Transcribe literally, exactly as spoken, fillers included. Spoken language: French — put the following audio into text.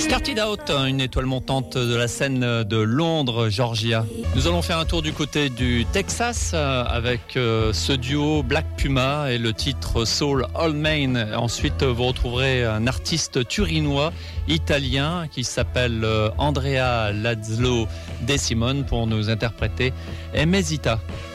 Started Out, une étoile montante de la scène de Londres, Georgia. Nous allons faire un tour du côté du Texas avec ce duo Black Puma et le titre Soul All Main. Ensuite, vous retrouverez un artiste turinois, italien, qui s'appelle Andrea Lazzlo De Simone pour nous interpréter Emesita.